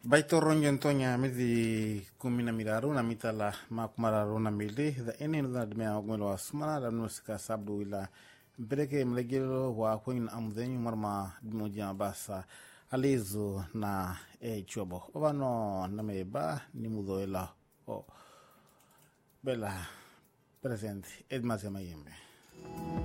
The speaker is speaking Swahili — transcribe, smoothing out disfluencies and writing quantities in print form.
Baitoronyo Antonia mizi kumina miraru na mitala makumararu na mili the ene na dmea ogmelo asmana da nusika sabdu ila mpeleke mlegelo wa kwenye amudhenyu marma dimoja basa alizu na chobo ovano na meba ni mudo ila bela present edma mayembe.